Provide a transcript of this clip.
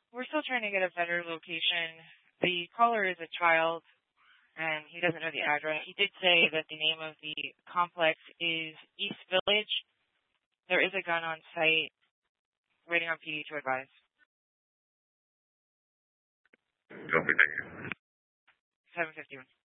We're still trying to get a better location. The caller is a child, and he doesn't know the address. He did say that the name of the complex is East Village. There is a gun on site. Waiting on PD to advise. Copy, thank you. 751.